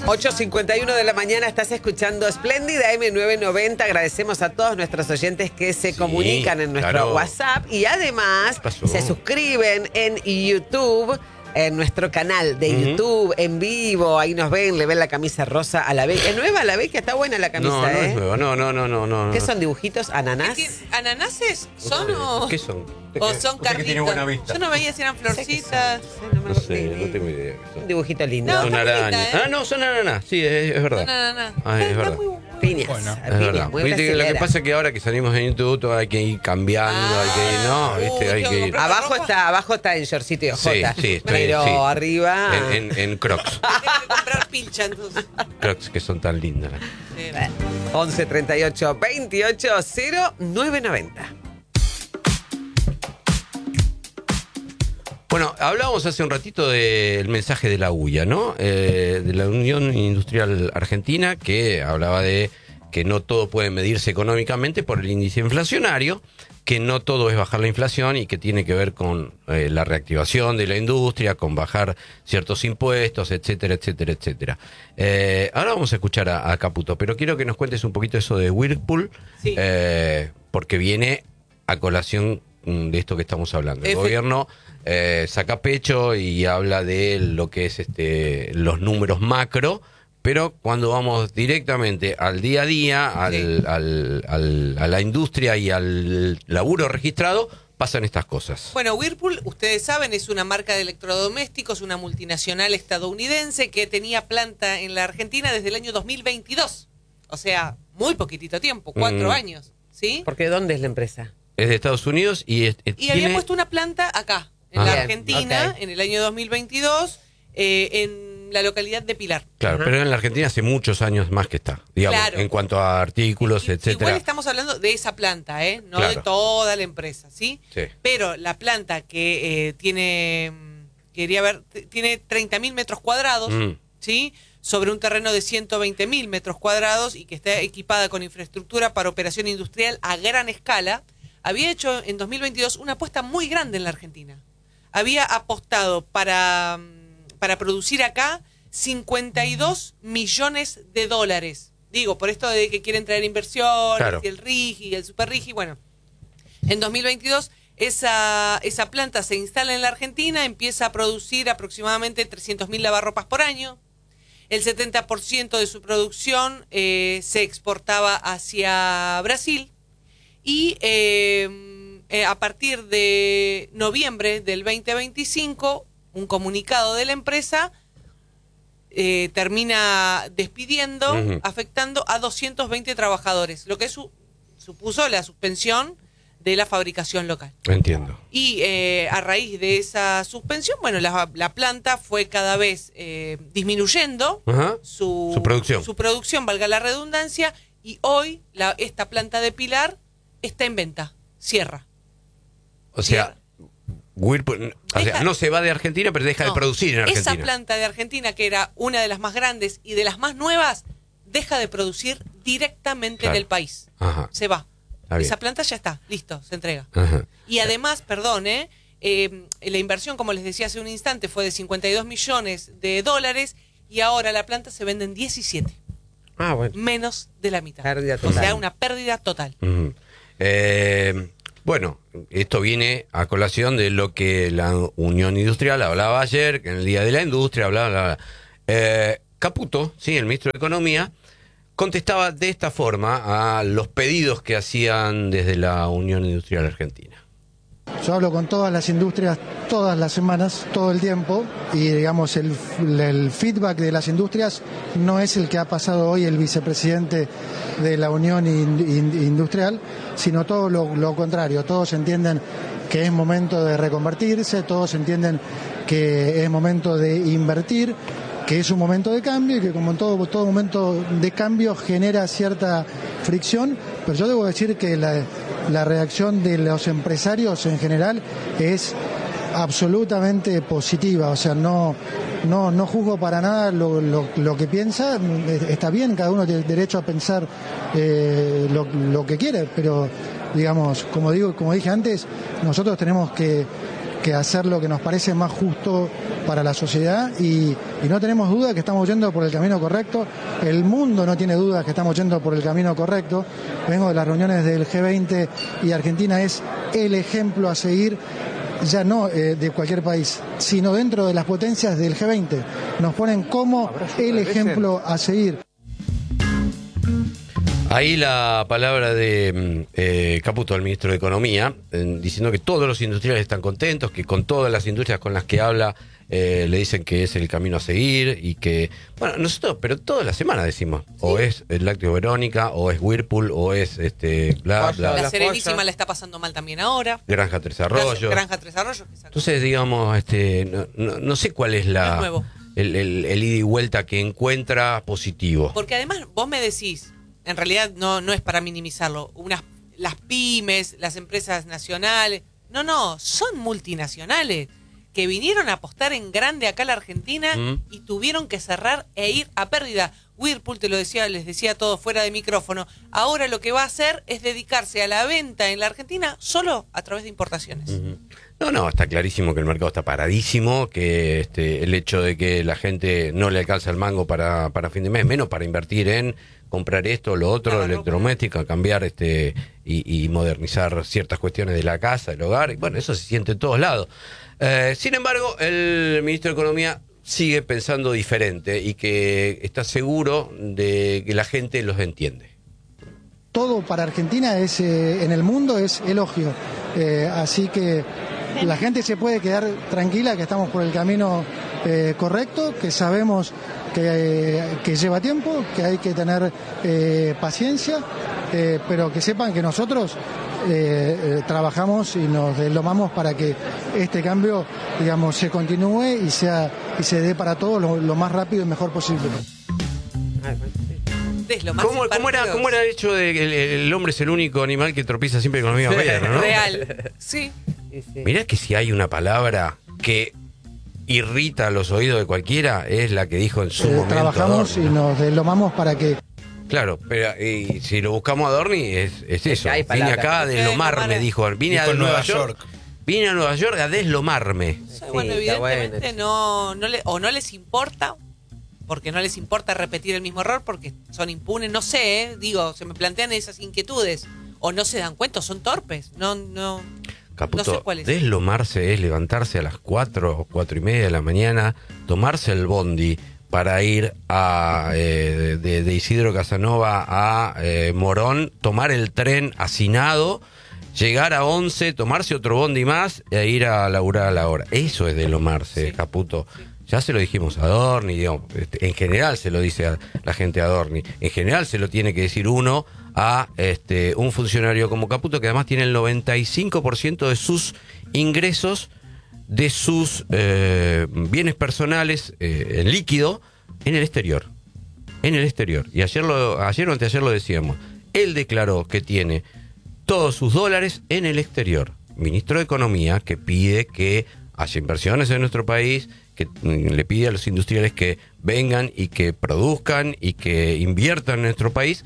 8:51 de la mañana, estás escuchando Espléndida M990. Agradecemos a todos nuestros oyentes que se comunican en nuestro WhatsApp y además se suscriben en YouTube, en nuestro canal de YouTube, en vivo. Ahí nos ven, le ven la camisa rosa a la B. ¿Es nueva la B? Que está buena la camisa, no es nueva, no. ¿Qué son, dibujitos? ¿Ananás? ¿Ananases son o...? ¿Qué son? ¿O son carnitas? Yo no veía si eran florcitas. No tengo idea. Un dibujito lindo. No, son arañas. ¿eh? No, son ananas. Sí, es verdad. Son ananas. Es verdad. Piñas. Bueno, es piñas, verdad. muy Viste que lo que brasilera. pasa es que ahora que salimos en YouTube todo hay que ir cambiando, hay que ir, hay que ir. Abajo está en shortcito y ojota. Sí, pero sí. arriba... En Crocs. Tengo que comprar pincha entonces. Crocs que son tan lindas. 11 38 28 0990. Bueno, hablábamos hace un ratito del mensaje de la UIA, ¿no? De la Unión Industrial Argentina, que hablaba de que no todo puede medirse económicamente por el índice inflacionario, que no todo es bajar la inflación y que tiene que ver con la reactivación de la industria, con bajar ciertos impuestos, etcétera, etcétera, etcétera. Ahora vamos a escuchar a Caputo, pero quiero que nos cuentes un poquito eso de Whirlpool, Sí. porque viene a colación de esto que estamos hablando. El gobierno saca pecho y habla de lo que es los números macro, pero cuando vamos directamente al día a día, a la industria y al laburo registrado, pasan estas cosas. Bueno, Whirlpool, ustedes saben, es una marca de electrodomésticos, una multinacional estadounidense que tenía planta en la Argentina desde el año 2022. O sea, muy poquitito tiempo, 4 años, ¿sí? Porque ¿dónde es la empresa? Es de Estados Unidos y había puesto una planta acá, en la Bien, Argentina, en el año 2022, en la localidad de Pilar. Claro, pero en la Argentina hace muchos años más que está, digamos, Claro. en cuanto a artículos, etcétera. Igual estamos hablando de esa planta, no Claro. de toda la empresa, ¿sí? Sí. Pero la planta que tiene 30.000 metros cuadrados, ¿sí? Sobre un terreno de 120.000 metros cuadrados y que está equipada con infraestructura para operación industrial a gran escala, había hecho en 2022 una apuesta muy grande en la Argentina. Había apostado para producir acá 52 millones de dólares. Digo, por esto de que quieren traer inversiones, Claro. y el RIGI, y el Super RIGI. Bueno, en 2022 esa planta se instala en la Argentina, empieza a producir aproximadamente 300.000 lavarropas por año. El 70% de su producción se exportaba hacia Brasil. Y a partir de noviembre del 2025, un comunicado de la empresa termina despidiendo, afectando a 220 trabajadores, lo que supuso la suspensión de la fabricación local. Entiendo. Y a raíz de esa suspensión, bueno, la planta fue cada vez disminuyendo su producción, valga la redundancia, y hoy esta planta de Pilar está en venta, cierra. O sea, Whirlpool, no se va de Argentina, pero deja de producir en Argentina. Esa planta de Argentina, que era una de las más grandes y de las más nuevas, deja de producir directamente en el país. Ajá. Se va. Está bien. Esa planta ya está, listo, se entrega. Ajá. Y además, perdón, la inversión, como les decía hace un instante, fue de 52 millones de dólares y ahora la planta se vende en 17. Ah, bueno. Menos de la mitad. Pérdida O total. sea, una pérdida total. Bueno, esto viene a colación de lo que la Unión Industrial hablaba ayer, que en el Día de la Industria, bla. Caputo, sí, el ministro de Economía, contestaba de esta forma a los pedidos que hacían desde la Unión Industrial Argentina. Yo hablo con todas las industrias todas las semanas, todo el tiempo, y digamos el feedback de las industrias no es el que ha pasado hoy el vicepresidente de la Unión Industrial, sino todo lo contrario. Todos entienden que es momento de reconvertirse, todos entienden que es momento de invertir, que es un momento de cambio y que como en todo momento de cambio genera cierta fricción, pero yo debo decir que la reacción de los empresarios en general es absolutamente positiva, o sea, no juzgo para nada lo que piensa, está bien, cada uno tiene derecho a pensar lo que quiere, pero digamos, como dije antes, nosotros tenemos que que hacer lo que nos parece más justo para la sociedad y no tenemos duda que estamos yendo por el camino correcto. El mundo no tiene dudas que estamos yendo por el camino correcto. Vengo de las reuniones del G20 y Argentina es el ejemplo a seguir, ya no de cualquier país, sino dentro de las potencias del G20. Nos ponen como el ejemplo a seguir. Ahí la palabra de Caputo, el ministro de Economía, diciendo que todos los industriales están contentos, que con todas las industrias con las que habla le dicen que es el camino a seguir y que, bueno, nosotros, pero toda la semana decimos, ¿sí? O es el Lácteo Verónica, o es Whirlpool, o es bla, bla. La Serenísima la está pasando mal también ahora. Granja Tres Arroyos. Granja Tres Arroyos. Entonces, digamos, no sé cuál es el ida y vuelta que encuentra positivo. Porque además vos me decís, en realidad no es para minimizarlo, las pymes, las empresas nacionales, no, son multinacionales que vinieron a apostar en grande acá a la Argentina y tuvieron que cerrar e ir a pérdida. Whirlpool, les decía todo fuera de micrófono, ahora lo que va a hacer es dedicarse a la venta en la Argentina solo a través de importaciones. No, está clarísimo que el mercado está paradísimo, que el hecho de que la gente no le alcanza el mango para fin de mes, menos para invertir en comprar esto, lo otro, electrodoméstico, cambiar y modernizar ciertas cuestiones de la casa, del hogar, y bueno, eso se siente en todos lados. Sin embargo, el ministro de Economía sigue pensando diferente y que está seguro de que la gente los entiende. Todo para Argentina en el mundo es elogio, así que la gente se puede quedar tranquila que estamos por el camino correcto, que sabemos que lleva tiempo, que hay que tener paciencia, pero que sepan que nosotros trabajamos y nos deslomamos para que este cambio, digamos, se continúe y se dé para todos lo más rápido y mejor posible. ¿Cómo era el hecho de que el hombre es el único animal que tropieza siempre con la misma piedra, ¿no? Real, sí. Mirá que si hay una palabra que irrita los oídos de cualquiera, es la que dijo en su momento trabajamos Adorni, y nos deslomamos para que... Claro, pero si lo buscamos a Adorni es eso. Vine acá a deslomarme, dijo. Vine a Nueva York. Vine a Nueva York a deslomarme. Sí, bueno, evidentemente no les importa, porque no les importa repetir el mismo error, porque son impunes, no sé, se me plantean esas inquietudes, o no se dan cuenta, son torpes, no Caputo, no sé cuál es. Deslomarse es levantarse a las 4 o 4 y media de la mañana, tomarse el bondi para ir de Isidro Casanova a Morón, tomar el tren hacinado, llegar a 11, tomarse otro bondi más e ir a laburar a la hora. Eso es deslomarse, sí. Caputo. Sí. Ya se lo dijimos a Adorni, digamos, en general se lo dice a la gente a Adorni, en general se lo tiene que decir uno a un funcionario como Caputo, que además tiene el 95% de sus ingresos, de sus bienes personales en líquido, en el exterior. Y ayer o anteayer lo decíamos. Él declaró que tiene todos sus dólares en el exterior. Ministro de Economía, que pide que haya inversiones en nuestro país, que le pide a los industriales que vengan y que produzcan y que inviertan en nuestro país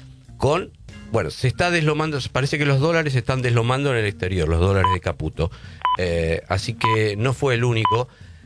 se está deslomando, parece que los dólares se están deslomando en el exterior, los dólares de Caputo. Así que no fue el único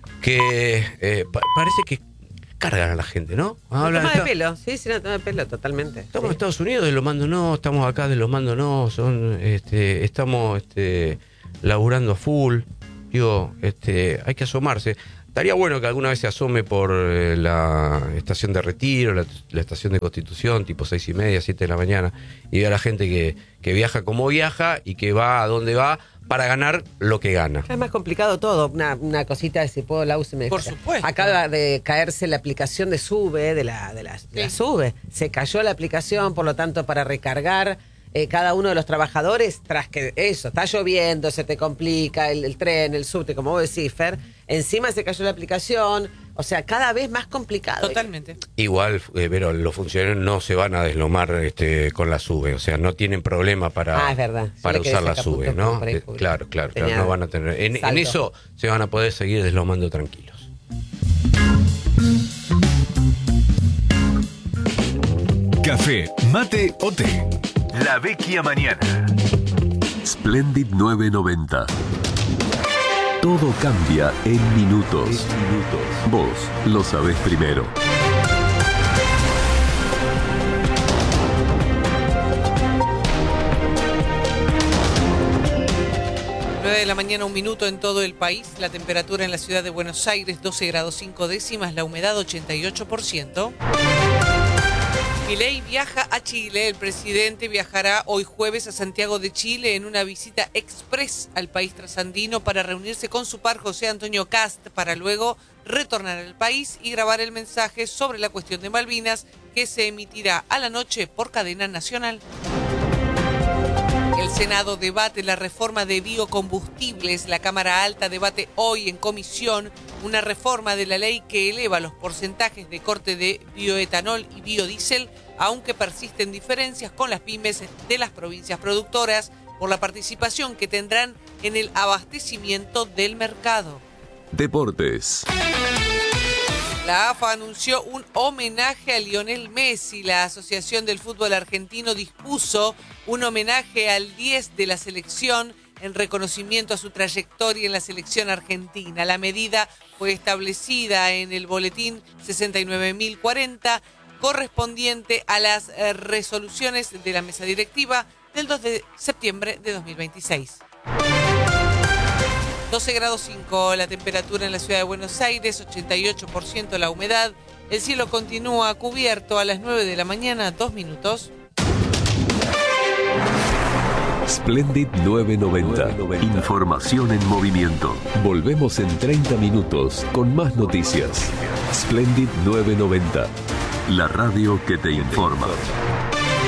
que parece que cargan a la gente, ¿no? Toma de pelo, sí, toma de pelo, totalmente. Estamos en Estados Unidos deslomando, no, estamos acá deslomando, no, estamos laburando a full. Digo, hay que asomarse. Estaría bueno que alguna vez se asome por la estación de Retiro, la estación de Constitución, tipo 6:30, 7 de la mañana, y vea a la gente que viaja como viaja y que va a donde va para ganar lo que gana. Es más complicado todo. Una cosita de si puedo, Lau, se me... Por supuesto. Acaba de caerse la aplicación de SUBE, de la SUBE. Se cayó la aplicación, por lo tanto, para recargar cada uno de los trabajadores, tras que eso, está lloviendo, se te complica el tren, el subte, como vos decís, Fer, encima se cayó la aplicación, o sea, cada vez más complicado. Totalmente. Igual, pero los funcionarios no se van a deslomar con la SUBE, o sea, no tienen problema para usar la SUBE, ¿no? Claro, no van a tener. En eso se van a poder seguir deslomando tranquilos. Café, mate o té. La Vecchia Mañana. Splendid 990. Todo cambia en minutos. Vos lo sabés primero. 9 de la mañana, 1 minuto en todo el país. La temperatura en la ciudad de Buenos Aires, 12 grados 5 décimas. La humedad, 88%. Milei viaja a Chile. El presidente viajará hoy jueves a Santiago de Chile en una visita express al país trasandino para reunirse con su par José Antonio Kast, para luego retornar al país y grabar el mensaje sobre la cuestión de Malvinas, que se emitirá a la noche por cadena nacional. El Senado debate la reforma de biocombustibles. La Cámara Alta debate hoy en comisión una reforma de la ley que eleva los porcentajes de corte de bioetanol y biodiesel, aunque persisten diferencias con las pymes de las provincias productoras por la participación que tendrán en el abastecimiento del mercado. Deportes. La AFA anunció un homenaje a Lionel Messi. La Asociación del Fútbol Argentino dispuso un homenaje al 10 de la selección en reconocimiento a su trayectoria en la selección argentina. La medida fue establecida en el boletín 69.040, correspondiente a las resoluciones de la mesa directiva del 2 de septiembre de 2026. 12 grados 5 la temperatura en la ciudad de Buenos Aires, 88% la humedad. El cielo continúa cubierto a las 9 de la mañana, 2 minutos. Splendid 990. Información en movimiento. Volvemos en 30 minutos con más noticias. Splendid 990. La radio que te informa.